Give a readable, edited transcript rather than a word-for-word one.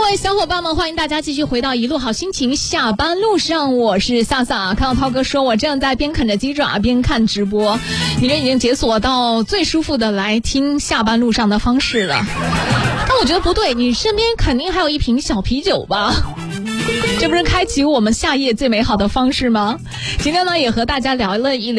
位小伙伴们，欢迎大家继续回到一路好心情下班路上，我是萨萨。看到涛哥说我正在边啃着鸡爪边看直播，你这已经解锁到最舒服的来听下班路上的方式了。但我觉得不对，你身边肯定还有一瓶小啤酒吧，这不是开启我们夏夜最美好的方式吗？今天呢也和大家聊了一聊